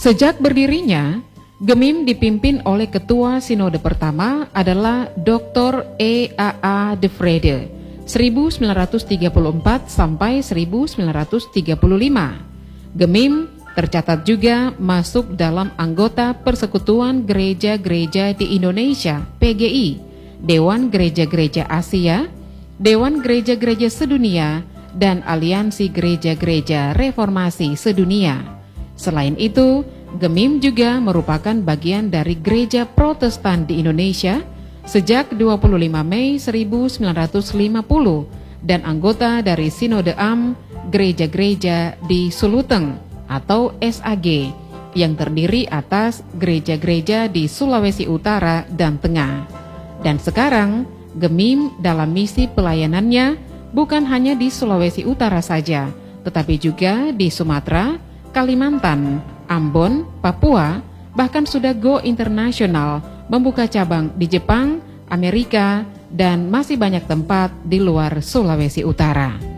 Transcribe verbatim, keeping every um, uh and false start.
Sejak berdirinya, Gemim dipimpin oleh Ketua Sinode pertama adalah doktor E A A de Vrede seribu sembilan ratus tiga puluh empat sampai seribu sembilan ratus tiga puluh lima. Gemim tercatat juga masuk dalam anggota Persekutuan Gereja-Gereja di Indonesia P G I, Dewan Gereja-Gereja Asia, Dewan Gereja-Gereja Sedunia, dan Aliansi Gereja-Gereja Reformasi Sedunia. Selain itu, Gemim juga merupakan bagian dari Gereja Protestan di Indonesia sejak dua puluh lima Mei seribu sembilan ratus lima puluh dan anggota dari Sinode Am Gereja-Gereja di Suluteng atau S A G yang terdiri atas gereja-gereja di Sulawesi Utara dan Tengah. Dan sekarang, Gemim dalam misi pelayanannya bukan hanya di Sulawesi Utara saja, tetapi juga di Sumatera, Kalimantan, Ambon, Papua, bahkan sudah go internasional, membuka cabang di Jepang, Amerika, dan masih banyak tempat di luar Sulawesi Utara.